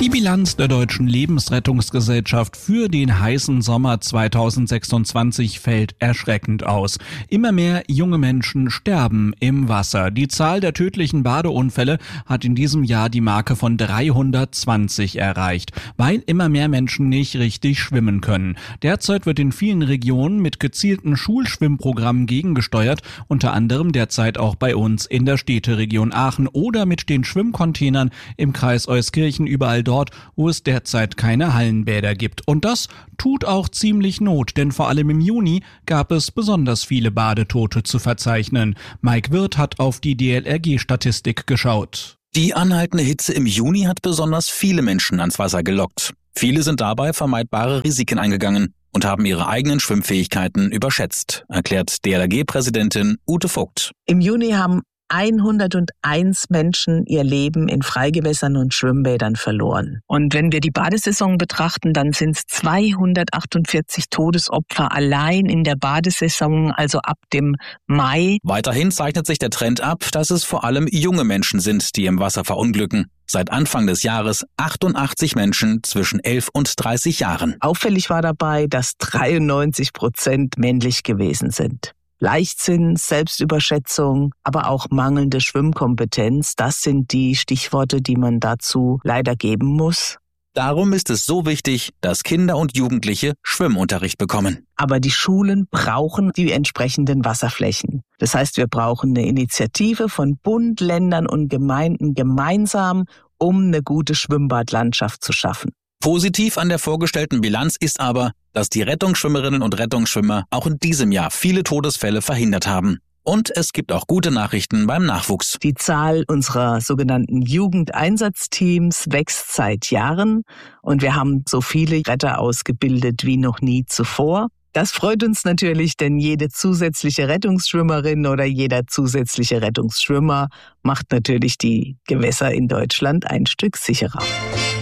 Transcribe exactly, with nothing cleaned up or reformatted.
Die Bilanz der Deutschen Lebensrettungsgesellschaft für den heißen Sommer zweitausendsechsundzwanzig fällt erschreckend aus. Immer mehr junge Menschen sterben im Wasser. Die Zahl der tödlichen Badeunfälle hat in diesem Jahr die Marke von dreihundertzwanzig erreicht, weil immer mehr Menschen nicht richtig schwimmen können. Derzeit wird in vielen Regionen mit gezielten Schulschwimmprogrammen gegengesteuert, unter anderem derzeit auch bei uns in der Städteregion Aachen oder mit den Schwimmcontainern im Kreis Euskirchen, überall dort, wo es derzeit keine Hallenbäder gibt. Und das tut auch ziemlich Not, denn vor allem im Juni gab es besonders viele Badetote zu verzeichnen. Mike Wirth hat auf die D L R G-Statistik geschaut. Die anhaltende Hitze im Juni hat besonders viele Menschen ans Wasser gelockt. Viele sind dabei vermeidbare Risiken eingegangen und haben ihre eigenen Schwimmfähigkeiten überschätzt, erklärt D L R G-Präsidentin Ute Vogt. Im Juni haben hunderteins Menschen ihr Leben in Freigewässern und Schwimmbädern verloren. Und wenn wir die Badesaison betrachten, dann sind es zweihundertachtundvierzig Todesopfer allein in der Badesaison, also ab dem Mai. Weiterhin zeichnet sich der Trend ab, dass es vor allem junge Menschen sind, die im Wasser verunglücken. Seit Anfang des Jahres achtundachtzig Menschen zwischen elf und dreißig Jahren. Auffällig war dabei, dass dreiundneunzig Prozent männlich gewesen sind. Leichtsinn, Selbstüberschätzung, aber auch mangelnde Schwimmkompetenz, das sind die Stichworte, die man dazu leider geben muss. Darum ist es so wichtig, dass Kinder und Jugendliche Schwimmunterricht bekommen. Aber die Schulen brauchen die entsprechenden Wasserflächen. Das heißt, wir brauchen eine Initiative von Bund, Ländern und Gemeinden gemeinsam, um eine gute Schwimmbadlandschaft zu schaffen. Positiv an der vorgestellten Bilanz ist aber, dass die Rettungsschwimmerinnen und Rettungsschwimmer auch in diesem Jahr viele Todesfälle verhindert haben. Und es gibt auch gute Nachrichten beim Nachwuchs. Die Zahl unserer sogenannten Jugendeinsatzteams wächst seit Jahren und wir haben so viele Retter ausgebildet wie noch nie zuvor. Das freut uns natürlich, denn jede zusätzliche Rettungsschwimmerin oder jeder zusätzliche Rettungsschwimmer macht natürlich die Gewässer in Deutschland ein Stück sicherer.